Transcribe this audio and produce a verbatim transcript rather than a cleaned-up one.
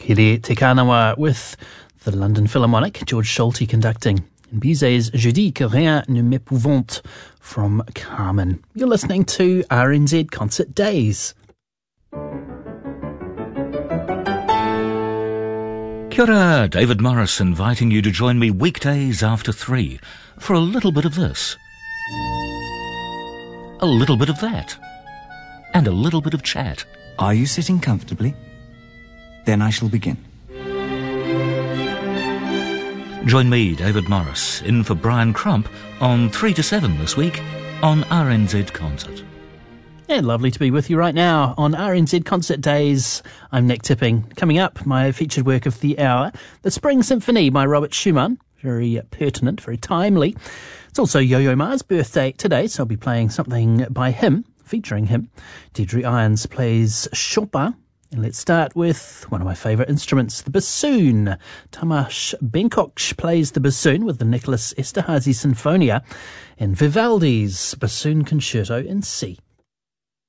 Here Te Kanawa with the London Philharmonic, George Solti conducting. And Bizet's Je dis que rien ne m'épouvante from Carmen. You're listening to R N Z Concert Days. Kia ora, David Morris inviting you to join me weekdays after three for a little bit of this, a little bit of that, and a little bit of chat. Are you sitting comfortably? Then I shall begin. Join me, David Morris, in for Brian Crump on three to seven this week on R N Z Concert. Yeah, lovely to be with you right now on R N Z Concert Days. I'm Nick Tipping. Coming up, my featured work of the hour, The Spring Symphony by Robert Schumann. Very pertinent, very timely. It's also Yo-Yo Ma's birthday today, so I'll be playing something by him, featuring him. Deirdre Irons plays Chopin. And let's start with one of my favourite instruments, the bassoon. Tamas Benkoch plays the bassoon with the Nicholas Esterhazy Sinfonia and Vivaldi's Bassoon Concerto in C.